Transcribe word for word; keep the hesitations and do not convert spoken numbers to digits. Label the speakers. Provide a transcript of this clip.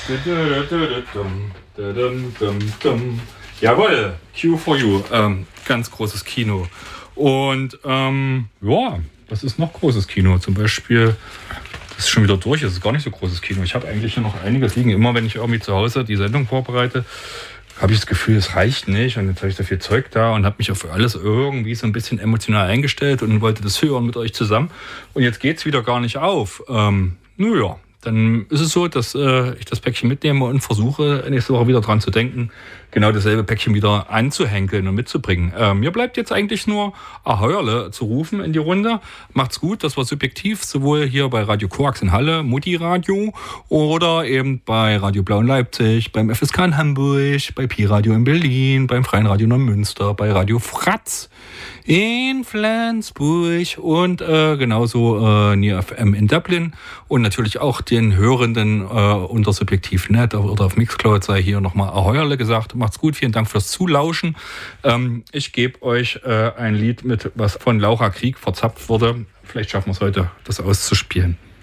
Speaker 1: Jawohl, Q for You, ähm, ganz großes Kino. Und ähm, ja, was ist noch großes Kino? Zum Beispiel, das ist schon wieder durch, das ist gar nicht so großes Kino. Ich habe eigentlich hier noch einiges liegen. Immer wenn ich irgendwie zu Hause die Sendung vorbereite, habe ich das Gefühl, es reicht nicht. Und jetzt habe ich so viel Zeug da und habe mich auf alles irgendwie so ein bisschen emotional eingestellt und wollte das hören mit euch zusammen. Und jetzt geht es wieder gar nicht auf. Ähm, naja. Dann ist es so, dass äh, ich das Päckchen mitnehme und versuche, nächste Woche wieder dran zu denken, genau dasselbe Päckchen wieder anzuhänkeln und mitzubringen. Äh, mir bleibt jetzt eigentlich nur Aheuerle zu rufen in die Runde. Macht's gut, das war subjektiv, sowohl hier bei Radio Koax in Halle, Mutti Radio, oder eben bei Radio Blau in Leipzig, beim F S K in Hamburg, bei Pi Radio in Berlin, beim Freien Radio Neumünster, bei Radio Fratz in Flensburg und äh, genauso äh, N I F M in Dublin und natürlich auch den Hörenden äh, unter Subjektiv Punkt net oder auf Mixcloud sei hier nochmal Aheuerle gesagt. Macht's gut, vielen Dank fürs Zulauschen. Ähm, ich gebe euch äh, ein Lied mit, was von Laura Krieg verzapft wurde. Vielleicht schaffen wir es heute, das auszuspielen.